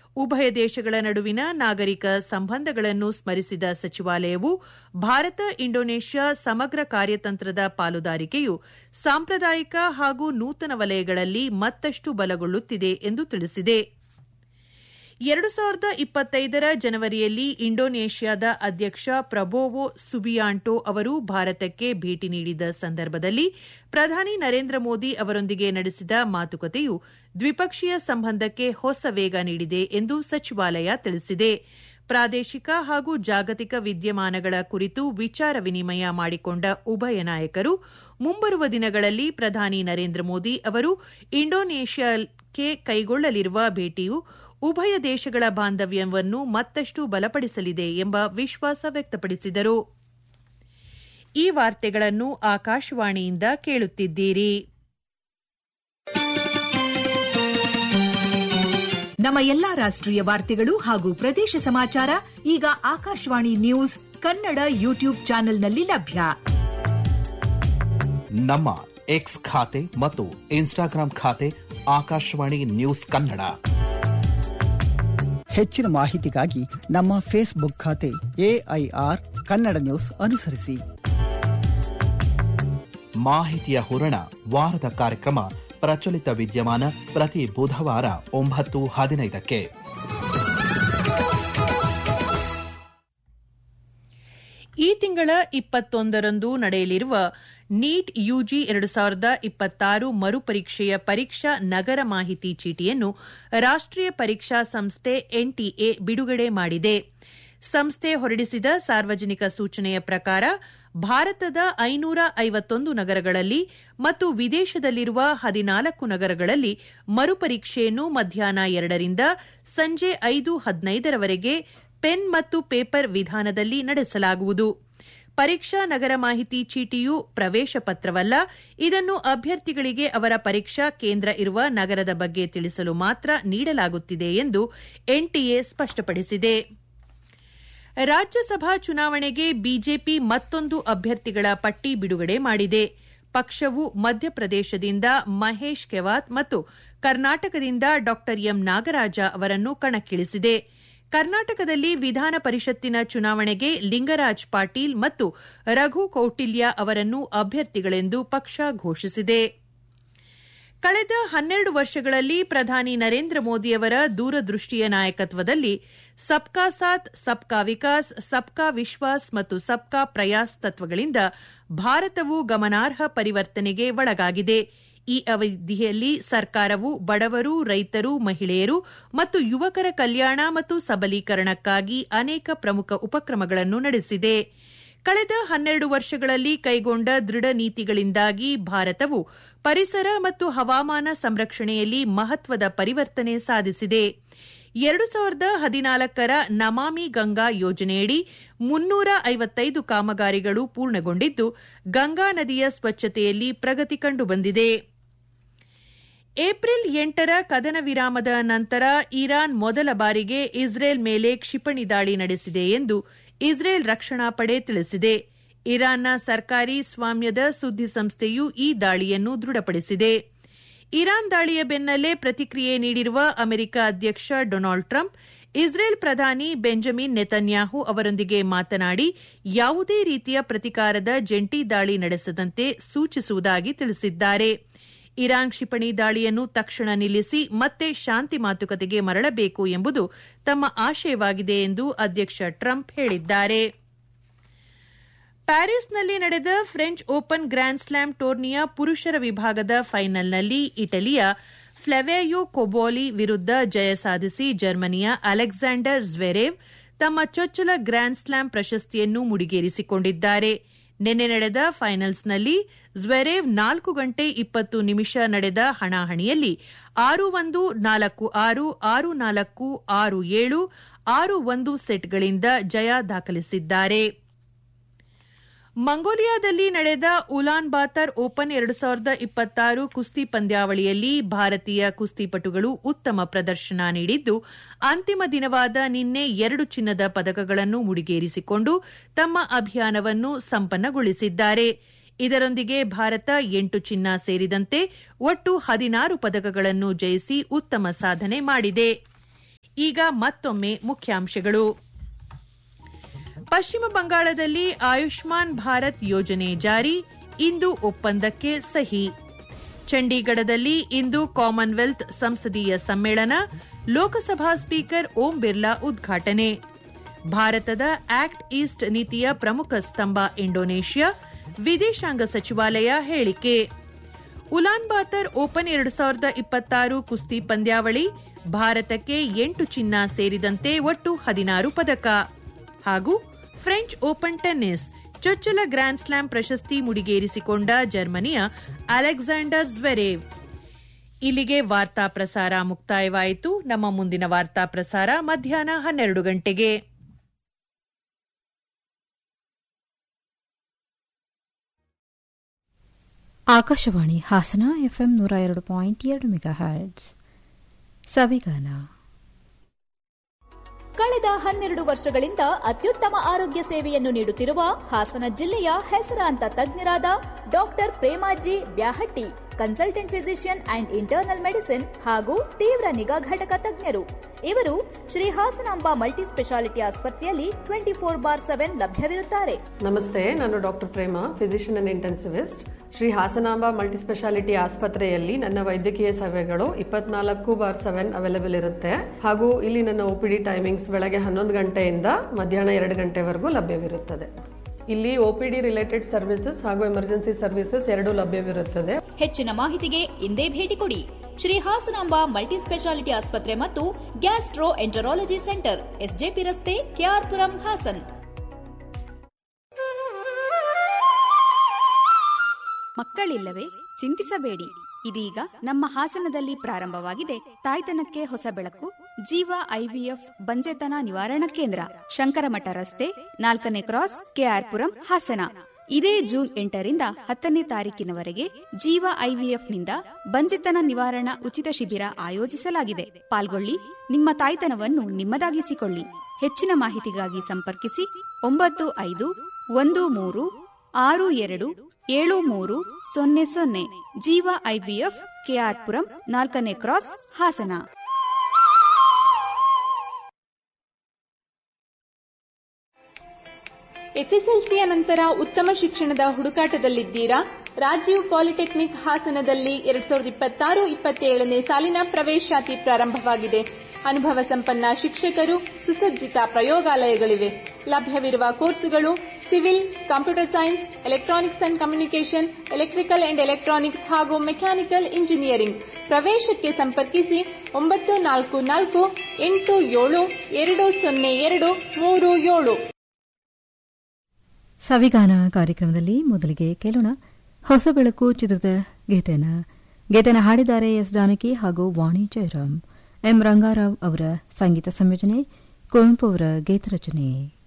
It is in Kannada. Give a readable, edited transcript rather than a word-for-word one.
ಉಭಯ ದೇಶಗಳ ನಡುವಿನ ನಾಗರಿಕ ಸಂಬಂಧಗಳನ್ನು ಸ್ಮರಿಸಿದ ಸಚಿವಾಲಯವು ಭಾರತ ಇಂಡೋನೇಷ್ಯಾ ಸಮಗ್ರ ಕಾರ್ಯತಂತ್ರದ ಪಾಲುದಾರಿಕೆಯು ಸಾಂಪ್ರದಾಯಿಕ ಹಾಗೂ ನೂತನ ವಲಯಗಳಲ್ಲಿ ಮತ್ತಷ್ಟು ಬಲಗೊಳ್ಳುತ್ತಿದೆ ಎಂದು ತಿಳಿಸಿದೆ. 2025 ಜನವರಿಯಲ್ಲಿ ಇಂಡೋನೇಷ್ಯಾದ ಅಧ್ಯಕ್ಷ ಪ್ರಬೋವೋ ಸುಬಿಯಾಂಟೋ ಅವರು ಭಾರತಕ್ಕೆ ಭೇಟಿ ನೀಡಿದ ಸಂದರ್ಭದಲ್ಲಿ ಪ್ರಧಾನಿ ನರೇಂದ್ರ ಮೋದಿ ಅವರೊಂದಿಗೆ ನಡೆಸಿದ ಮಾತುಕತೆಯು ದ್ವಿಪಕ್ಷೀಯ ಸಂಬಂಧಕ್ಕೆ ಹೊಸ ವೇಗ ನೀಡಿದೆ ಎಂದು ಸಚಿವಾಲಯ ತಿಳಿಸಿದೆ. ಪ್ರಾದೇಶಿಕ ಹಾಗೂ ಜಾಗತಿಕ ವಿದ್ಯಮಾನಗಳ ಕುರಿತು ವಿಚಾರ ವಿನಿಮಯ ಮಾಡಿಕೊಂಡ ಉಭಯ ನಾಯಕರು ಮುಂಬರುವ ದಿನಗಳಲ್ಲಿ ಪ್ರಧಾನಿ ನರೇಂದ್ರ ಮೋದಿ ಅವರು ಇಂಡೋನೇಷ್ಯಾಕ್ಕೆ ಕೈಗೊಳ್ಳಲಿರುವ ಭೇಟಿಯು ಉಭಯ ದೇಶಗಳ ಬಾಂಧವ್ಯವನ್ನು ಮತ್ತಷ್ಟು ಬಲಪಡಿಸಲಿದೆ ಎಂಬ ವಿಶ್ವಾಸ ವ್ಯಕ್ತಪಡಿಸಿದರು. ಈ ವಾರ್ತೆಗಳನ್ನು ಆಕಾಶವಾಣಿಯಿಂದ ಕೇಳುತ್ತಿದ್ದೀರಿ. ನಮ್ಮ ಎಲ್ಲಾ ರಾಷ್ಟ್ರೀಯ ವಾರ್ತೆಗಳು ಹಾಗೂ ಪ್ರದೇಶ ಸಮಾಚಾರ ಈಗ ಆಕಾಶವಾಣಿ ನ್ಯೂಸ್ ಕನ್ನಡ ಯೂಟ್ಯೂಬ್ ಚಾನೆಲ್ನಲ್ಲಿ ಲಭ್ಯ. ನಮ್ಮ ಎಕ್ಸ್ ಖಾತೆ ಮತ್ತು ಇನ್ಸ್ಟಾಗ್ರಾಂ ಖಾತೆ ಆಕಾಶವಾಣಿ ನ್ಯೂಸ್ ಕನ್ನಡ. ಹೆಚ್ಚಿನ ಮಾಹಿತಿಗಾಗಿ ನಮ್ಮ ಫೇಸ್ಬುಕ್ ಖಾತೆ AIR ಕನ್ನಡ ನ್ಯೂಸ್ ಅನುಸರಿಸಿ. ಮಾಹಿತಿಯ ಹೂರಣ ವಾರದ ಕಾರ್ಯಕ್ರಮ ಪ್ರಚಲಿತ ವಿದ್ಯಮಾನ ಪ್ರತಿ ಬುಧವಾರ 9:15. ಈ ತಿಂಗಳ 21ರಂದು ನಡೆಯಲಿರುವ ನೀಟ್ ಯುಜಿ 2026 ಮರುಪರೀಕ್ಷೆಯ ಪರೀಕ್ಷಾ ನಗರ ಮಾಹಿತಿ ಚೀಟಿಯನ್ನು ರಾಷ್ಟೀಯ ಪರೀಕ್ಷಾ ಸಂಸ್ಥೆ NTA ಬಿಡುಗಡೆ ಮಾಡಿದೆ. ಸಂಸ್ಥೆ ಹೊರಡಿಸಿದ ಸಾರ್ವಜನಿಕ ಸೂಚನೆಯ ಪ್ರಕಾರ ಭಾರತದ 551 ನಗರಗಳಲ್ಲಿ ಮತ್ತು ವಿದೇಶದಲ್ಲಿರುವ 14 ನಗರಗಳಲ್ಲಿ ಮರುಪರೀಕ್ಷೆಯನ್ನು ಮಧ್ಯಾಹ್ನ 2ರಿಂದ ಸಂಜೆ 5:15ರವರೆಗೆ ಪೆನ್ ಮತ್ತು ಪೇಪರ್ ವಿಧಾನದಲ್ಲಿ ನಡೆಸಲಾಗುವುದು. ಪರೀಕ್ಷಾ ನಗರ ಮಾಹಿತಿ ಚೀಟಿಯು ಪ್ರವೇಶ ಪತ್ರವಲ್ಲ. ಇದನ್ನು ಅಭ್ಯರ್ಥಿಗಳಿಗೆ ಅವರ ಪರೀಕ್ಷಾ ಕೇಂದ್ರ ಇರುವ ನಗರದ ಬಗ್ಗೆ ತಿಳಿಸಲು ಮಾತ್ರ ನೀಡಲಾಗುತ್ತಿದೆ ಎಂದು NTA ಸ್ಪಷ್ಟಪಡಿಸಿದೆ. ರಾಜ್ಯಸಭಾ ಚುನಾವಣೆಗೆ ಬಿಜೆಪಿ ಮತ್ತೊಂದು ಅಭ್ಯರ್ಥಿಗಳ ಪಟ್ಟಿ ಬಿಡುಗಡೆ ಮಾಡಿದೆ. ಪಕ್ಷವು ಮಧ್ಯಪ್ರದೇಶದಿಂದ ಮಹೇಶ್ ಕೆವಾತ್ ಮತ್ತು ಕರ್ನಾಟಕದಿಂದ ಡಾ ಎಂ ನಾಗರಾಜ ಅವರನ್ನು ಕಣಕ್ಕಿಳಿಸಿದೆ. ಕರ್ನಾಟಕದಲ್ಲಿ ವಿಧಾನ ಪರಿಷತ್ತಿನ ಚುನಾವಣೆಗೆ ಲಿಂಗರಾಜ್ ಪಾಟೀಲ್ ಮತ್ತು ರಘು ಕೌಟಿಲ್ಯ ಅವರನ್ನು ಅಭ್ಯರ್ಥಿಗಳೆಂದು ಪಕ್ಷ ಘೋಷಿಸಿದೆ. ಕಳೆದ 12 ವರ್ಷಗಳಲ್ಲಿ ಪ್ರಧಾನಿ ನರೇಂದ್ರ ಮೋದಿಯವರ ದೂರದೃಷ್ಟಿಯ ನಾಯಕತ್ವದಲ್ಲಿ ಸಬ್ಕಾ ಸಾಥ್, ಸಬ್ಕಾ ವಿಕಾಸ್, ಸಬ್ಕಾ ವಿಶ್ವಾಸ್ ಮತ್ತು ಸಬ್ಕಾ ಪ್ರಯಾಸ್ ತತ್ವಗಳಿಂದ ಭಾರತವು ಗಮನಾರ್ಹ ಪರಿವರ್ತನೆಗೆ ಒಳಗಾಗಿದೆ. ಈ ಅವಧಿಯಲ್ಲಿ ಸರ್ಕಾರವು ಬಡವರು, ರೈತರು, ಮಹಿಳೆಯರು ಮತ್ತು ಯುವಕರ ಕಲ್ಯಾಣ ಮತ್ತು ಸಬಲೀಕರಣಕ್ಕಾಗಿ ಅನೇಕ ಪ್ರಮುಖ ಉಪಕ್ರಮಗಳನ್ನು ನಡೆಸಿದೆ. ಕಳೆದ 12 ವರ್ಷಗಳಲ್ಲಿ ಕೈಗೊಂಡ ದೃಢ ನೀತಿಗಳಿಂದಾಗಿ ಭಾರತವು ಪರಿಸರ ಮತ್ತು ಹವಾಮಾನ ಸಂರಕ್ಷಣೆಯಲ್ಲಿ ಮಹತ್ವದ ಪರಿವರ್ತನೆ ಸಾಧಿಸಿದೆ. 2014ರ ನಮಾಮಿ ಗಂಗಾ ಯೋಜನೆಯಡಿ 355 ಕಾಮಗಾರಿಗಳು ಪೂರ್ಣಗೊಂಡಿದ್ದು, ಗಂಗಾ ನದಿಯ ಸ್ವಚ್ಛತೆಯಲ್ಲಿ ಪ್ರಗತಿ ಕಂಡುಬಂದಿದೆ. ಏಪ್ರಿಲ್ 8ರ ಕದನ ವಿರಾಮದ ನಂತರ ಇರಾನ್ ಮೊದಲ ಬಾರಿಗೆ ಇಸ್ರೇಲ್ ಮೇಲೆ ಕ್ಷಿಪಣಿ ದಾಳಿ ನಡೆಸಿದೆ ಎಂದು ಇಸ್ರೇಲ್ ರಕ್ಷಣಾ ಪಡೆ ತಿಳಿಸಿದೆ. ಇರಾನ್ನ ಸರ್ಕಾರಿ ಸ್ವಾಮ್ಯದ ಸುದ್ದಿ ಸಂಸ್ಥೆಯು ಈ ದಾಳಿಯನ್ನು ದೃಢಪಡಿಸಿದೆ. ಇರಾನ್ ದಾಳಿಯ ಬೆನ್ನಲ್ಲೇ ಪ್ರತಿಕ್ರಿಯೆ ನೀಡಿರುವ ಅಮೆರಿಕ ಅಧ್ಯಕ್ಷ ಡೊನಾಲ್ಡ್ ಟ್ರಂಪ್ ಇಸ್ರೇಲ್ ಪ್ರಧಾನಿ ಬೆಂಜಮಿನ್ ನೆತನ್ಯಾಹು ಅವರೊಂದಿಗೆ ಮಾತನಾಡಿ ಯಾವುದೇ ರೀತಿಯ ಪ್ರತಿಕಾರದ ಜಂಟಿ ದಾಳಿ ನಡೆಸದಂತೆ ಸೂಚಿಸುವುದಾಗಿ ತಿಳಿಸಿದ್ದಾರೆ. ಇರಾನ್ ಕ್ಷಿಪಣಿ ದಾಳಿಯನ್ನು ತಕ್ಷಣ ನಿಲ್ಲಿಸಿ ಮತ್ತೆ ಶಾಂತಿ ಮಾತುಕತೆಗೆ ಮರಳಬೇಕು ಎಂಬುದು ತಮ್ಮ ಆಶಯವಾಗಿದೆ ಎಂದು ಅಧ್ಯಕ್ಷ ಟ್ರಂಪ್ ಹೇಳಿದ್ದಾರೆ. ಪ್ಯಾರಿಸ್ನಲ್ಲಿ ನಡೆದ ಫ್ರೆಂಚ್ ಓಪನ್ ಗ್ರ್ಯಾಂಡ್ ಸ್ಲಾಮ್ ಟೂರ್ನಿಯ ಪುರುಷರ ವಿಭಾಗದ ಫೈನಲ್ನಲ್ಲಿ ಇಟಲಿಯ ಫ್ಲಾವಿಯೋ ಕೊಬೋಲಿ ವಿರುದ್ಧ ಜಯ ಸಾಧಿಸಿ ಜರ್ಮನಿಯ ಅಲೆಕ್ಸಾಂಡರ್ ಜ್ವೆರೇವ್ ತಮ್ಮ ಚೊಚ್ಚಲ ಗ್ರ್ಯಾಂಡ್ ಸ್ಲಾಮ್ ಪ್ರಶಸ್ತಿಯನ್ನು ಮುಡಿಗೇರಿಸಿಕೊಂಡಿದ್ದಾರೆ. ನಿನ್ನೆ ನಡೆದ ಫೈನಲ್ಸ್ನಲ್ಲಿ ಜ್ವೆರೇವ್ 4 ಗಂಟೆ 20 ನಿಮಿಷ ನಡೆದ ಹಣಾಹಣಿಯಲ್ಲಿ 6-1, 4-6, 6-4, 6-7, 6-1 ಸೆಟ್ಗಳಿಂದ ಜಯ ದಾಖಲಿಸಿದ್ದಾರೆ. ಮಂಗೋಲಿಯಾದಲ್ಲಿ ನಡೆದ ಉಲಾನ್ ಬಾತರ್ ಓಪನ್ 2026 ಕುಸ್ತಿ ಪಂದ್ಯಾವಳಿಯಲ್ಲಿ ಭಾರತೀಯ ಕುಸ್ತಿಪಟುಗಳು ಉತ್ತಮ ಪ್ರದರ್ಶನ ನೀಡಿದ್ದು, ಅಂತಿಮ ದಿನವಾದ ನಿನ್ನೆ 2 ಚಿನ್ನದ ಪದಕಗಳನ್ನು ಮುಡಿಗೇರಿಸಿಕೊಂಡು ತಮ್ಮ ಅಭಿಯಾನವನ್ನು ಸಂಪನ್ನಗೊಳಿಸಿದ್ದಾರೆ. ಇದರೊಂದಿಗೆ ಭಾರತ 8 ಚಿನ್ನ ಸೇರಿದಂತೆ ಒಟ್ಟು 16 ಪದಕಗಳನ್ನು ಜಯಿಸಿ ಉತ್ತಮ ಸಾಧನೆ ಮಾಡಿದೆ. ಈಗ ಮತ್ತೊಮ್ಮೆ ಮುಖ್ಯಾಂಶಗಳು. ಪಶ್ಚಿಮ ಬಂಗಾಳದಲ್ಲಿ ಆಯುಷ್ಮಾನ್ ಭಾರತ್ ಯೋಜನೆ ಜಾರಿ, ಇಂದು ಒಪ್ಪಂದಕ್ಕೆ ಸಹಿ. ಚಂಡೀಗಢದಲ್ಲಿ ಇಂದು ಕಾಮನ್ವೆಲ್ತ್ ಸಂಸದೀಯ ಸಮ್ಮೇಳನ, ಲೋಕಸಭಾ ಸ್ಪೀಕರ್ ಓಂ ಬಿರ್ಲಾ ಉದ್ಘಾಟನೆ. ಭಾರತದ ಆಕ್ಟ್ ಈಸ್ಟ್ ನೀತಿಯ ಪ್ರಮುಖ ಸ್ತಂಭ ಇಂಡೋನೇಷ್ಯಾ, ವಿದೇಶಾಂಗ ಸಚಿವಾಲಯ ಹೇಳಿಕೆ. ಉಲಾನ್ ಬಾತರ್ ಓಪನ್ 2026 ಕುಸ್ತಿ ಪಂದ್ಯಾವಳಿ, ಭಾರತಕ್ಕೆ 8 ಚಿನ್ನ ಸೇರಿದಂತೆ ಒಟ್ಟು 16 ಪದಕ. ಹಾಗೂ ಫ್ರೆಂಚ್ ಓಪನ್ ಟೆನ್ನಿಸ್, ಚೊಚ್ಚಲ ಗ್ರ್ಯಾಂಡ್ ಸ್ಲಾಂ ಪ್ರಶಸ್ತಿ ಮುಡಿಗೇರಿಸಿಕೊಂಡ ಜರ್ಮನಿಯ ಅಲೆಕ್ಸಾಂಡರ್ ಜ್ವೆರೇವ್. ಇಲ್ಲಿಗೆ ವಾರ್ತಾ ಪ್ರಸಾರ ಮುಕ್ತಾಯವಾಯಿತು. ನಮ್ಮ ಮುಂದಿನ ವಾರ್ತಾ ಪ್ರಸಾರ ಮಧ್ಯಾಹ್ನ 12 ಗಂಟೆಗೆ. Akashvani Hassan FM 102.2 megahertz. ಸವಿಗಾನ. ಕಳೆದ 12 ವರ್ಷಗಳಿಂದ ಅತ್ಯುತ್ತಮ ಆರೋಗ್ಯ ಸೇವೆಯನ್ನು ನೀಡುತ್ತಿರುವ ಹಾಸನ ಜಿಲ್ಲೆಯ ಹೆಸರಾಂತ ತಜ್ಞರಾದ doctor Premaji Byahatti, consultant physician and internal medicine ಹಾಗೂ ತೀವ್ರ ನಿಗಾ ಘಟಕ ತಜ್ಞರು. ಇವರು ಶ್ರೀ ಹಾಸನಾಂಬ ಮಲ್ಟಿ ಸ್ಪೆಷಾಲಿಟಿ ಆಸ್ಪತ್ರೆಯಲ್ಲಿ 24/7 ಲಭ್ಯವಿರುತ್ತಾರೆ. ನಮಸ್ತೆ, ನಾನು doctor Prema, physician and intensivist. Shri Hasanamba multi speciality ಆಸ್ಪತ್ರೆಯಲ್ಲಿ ನನ್ನ ವೈದ್ಯಕೀಯ ಸೇವೆಗಳು 24/7 ಅವೈಲೇಬಲ್ ಇರುತ್ತೆ. ಹಾಗೂ ಇಲ್ಲಿ ನನ್ನ OPD ಟೈಮಿಂಗ್ಸ್ ಬೆಳಗ್ಗೆ 11 ಗಂಟೆಯಿಂದ ಮಧ್ಯಾಹ್ನ 2 ಗಂಟೆವರೆಗೂ ಲಭ್ಯವಿರುತ್ತದೆ. ಇಲ್ಲಿ OPD ರಿಲೇಟೆಡ್ ಸರ್ವಿಸಸ್ ಹಾಗೂ ಎಮರ್ಜೆನ್ಸಿ ಸರ್ವಿಸಸ್ ಎರಡೂ ಲಭ್ಯವಿರುತ್ತದೆ. ಹೆಚ್ಚಿನ ಮಾಹಿತಿಗೆ ಇಂದೇ ಭೇಟಿ ಕೊಡಿ. ಶ್ರೀ ಹಾಸನಾಂಬ ಮಲ್ಟಿ ಸ್ಪೆಷಾಲಿಟಿ ಆಸ್ಪತ್ರೆ ಮತ್ತು ಗ್ಯಾಸ್ಟ್ರೋ ಎಂಟರಾಲಜಿ ಸೆಂಟರ್, SJP ರಸ್ತೆ, KR-ಪುರಂ, ಹಾಸನ್. ಮಕ್ಕಳಿಲ್ಲವೇ? ಚಿಂತಿಸಬೇಡಿ. ಇದೀಗ ನಮ್ಮ ಹಾಸನದಲ್ಲಿ ಪ್ರಾರಂಭವಾಗಿದೆ ತಾಯ್ತನಕ್ಕೆ ಹೊಸ ಬೆಳಕು, ಜೀವ IVF ಬಂಜೆತನ ನಿವಾರಣಾ ಕೇಂದ್ರ, ಶಂಕರಮಠ ರಸ್ತೆ, 4ನೇ ಕ್ರಾಸ್, KR-ಪುರಂ, ಹಾಸನ. ಇದೇ ಜೂನ್ 8ರಿಂದ 10ನೇ ತಾರೀಕಿನವರೆಗೆ ಜೀವ IVFನಿಂದ ಬಂಜೆತನ ನಿವಾರಣಾ ಉಚಿತ ಶಿಬಿರ ಆಯೋಜಿಸಲಾಗಿದೆ. ಪಾಲ್ಗೊಳ್ಳಿ, ನಿಮ್ಮ ತಾಯ್ತನವನ್ನು ನಿಮ್ಮದಾಗಿಸಿಕೊಳ್ಳಿ. ಹೆಚ್ಚಿನ ಮಾಹಿತಿಗಾಗಿ ಸಂಪರ್ಕಿಸಿ 9513627300. ಜೀವ IVF, KR-ಪುರಂ, 4ನೇ ಕ್ರಾಸ್, ಹಾಸನ. SSLCಯ ನಂತರ ಉತ್ತಮ ಶಿಕ್ಷಣದ ಹುಡುಕಾಟದಲ್ಲಿದ್ದೀರಾ? ರಾಜೀವ್ ಪಾಲಿಟೆಕ್ನಿಕ್ ಹಾಸನದಲ್ಲಿ 2026-27ನೇ ಸಾಲಿನ ಪ್ರವೇಶಾತಿ ಪ್ರಾರಂಭವಾಗಿದೆ. ಅನುಭವ ಸಂಪನ್ನ ಶಿಕ್ಷಕರು, ಸುಸಜ್ಜಿತ ಪ್ರಯೋಗಾಲಯಗಳಿವೆ. ಲಭ್ಯವಿರುವ ಕೋರ್ಸುಗಳು civil, computer science, electronics and communication, electrical and electronics ಹಾಗೂ ಮೆಕ್ಯಾನಿಕಲ್ ಇಂಜಿನಿಯರಿಂಗ್. ಪ್ರವೇಶಕ್ಕೆ ಸಂಪರ್ಕಿಸಿ 9487272037. ಸವಿಗಾನ ಕಾರ್ಯಕ್ರಮದಲ್ಲಿ ಮೊದಲಿಗೆ ಕೇಳೋಣ ಹೊಸ ಬೆಳಕು ಚಿತ್ರದ ಗೀತೆನ ಹಾಡಿದ್ದಾರೆ ಎಸ್ ಜಾನಕಿ ಹಾಗೂ ವಾಣಿ ಜಯರಾಮ್. ಎಂ ರಂಗಾರಾವ್ ಅವರ ಸಂಗೀತ ಸಂಯೋಜನೆ, ಕುವೆಂಪು ಅವರ ಗೀತರಚನೆ.